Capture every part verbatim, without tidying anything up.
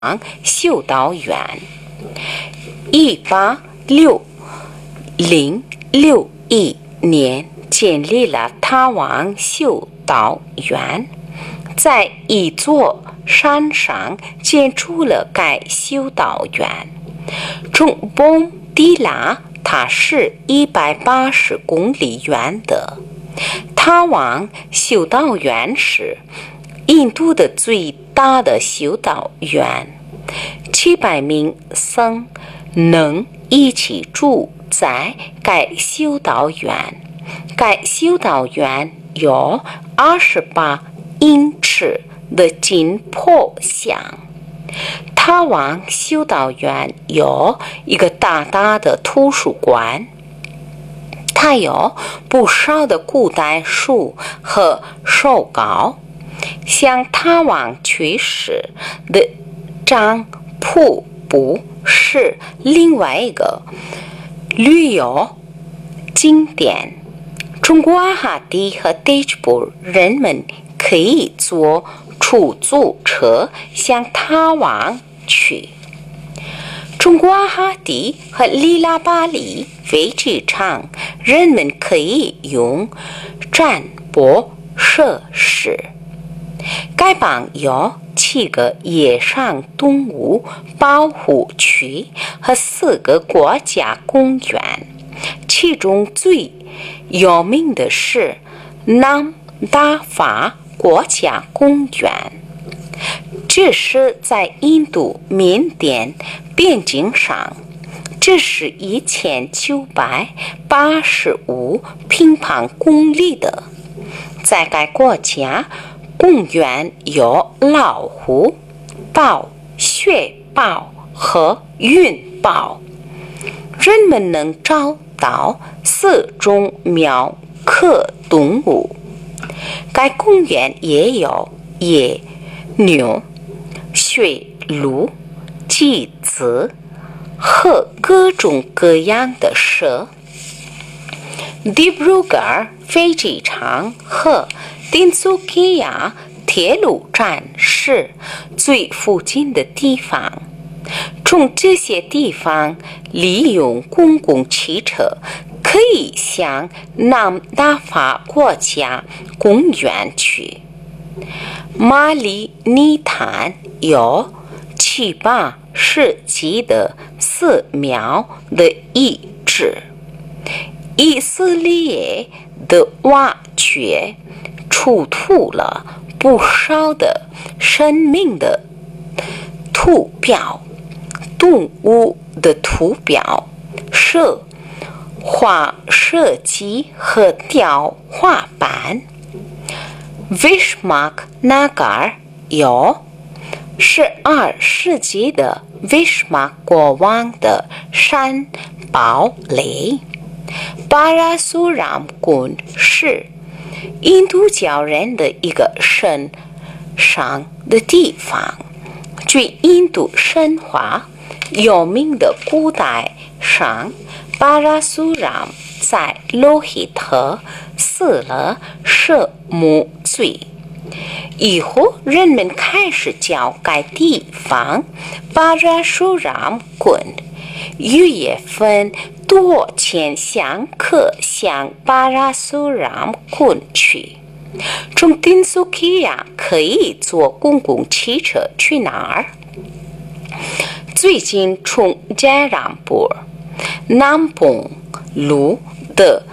修道院。一八六零六一年建立了塔王修道院，在一座山上建筑了该修道院。从蹦迪拉它是一百八十公里远的。塔王修道院是印度的最大的修道院，七百名僧能一起住在该修道院。该修道院有二十八英尺的金坡像。塔王修道院有一个大大的图书馆，它有不少的古代书和手稿。像塔王去世的占卜部是另外一个旅游景点。从古瓦哈蒂和迪吉布人们可以坐出租车向塔王去。从古瓦哈蒂和里拉巴里飞机场，人们可以用占卜设施。该邦有七个野生动物保护区和四个国家公园，其中最有名的是南达法国家公园。这是在印度缅甸边境上，这是一千九百八十五平方公里的。在该国家公园有老虎、豹、雪豹和云豹，人们能找到四种苗科动物。该公园也有野牛、驯鹿、鸡子和各种各样的蛇。迪布鲁格尔飞机场和丁苏基亚铁路站是最附近的地方。从这些地方利用公共汽车可以向南达法国家公园去。马里尼坦有七八世纪的寺庙的遗址。以色列的挖掘出土了不少的生命的图表、动物的图表、蛇画设计和雕花板。Vishmak Nagar 有十二世纪的 Vishmak 国王的山堡垒。巴拉苏ram宫是印度教人的一个神圣的地方。据印度神话有名的古代神巴拉苏 ram 在罗希特死了蛇母罪以后，人们开始叫该地方巴拉苏 ram 宫。六月份多千香客向巴拉苏 ram 宫去。从丁苏基亚可以坐公共汽车去哪儿？最近从加朗布南崩路的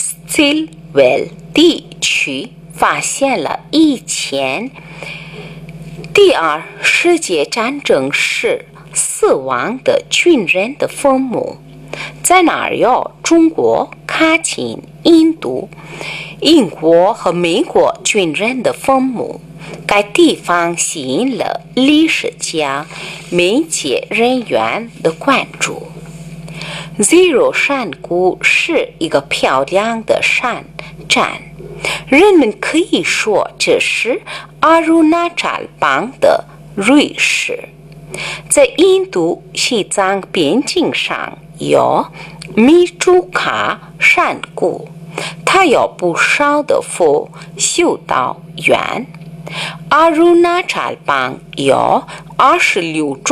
Stilwell 地区发现了以前第二世界战争时死亡的军人的坟墓。在那儿有中国、卡钦、印度、英国和美国军人的坟墓。该地方吸引了历史家、媒介人员的关注。Zero 山谷是一个漂亮的山站，人们可以说这是阿鲁纳扎邦的瑞士。在印度西藏边境上有米朱卡山谷，它有不少的佛修道院。 阿鲁纳查邦有二十六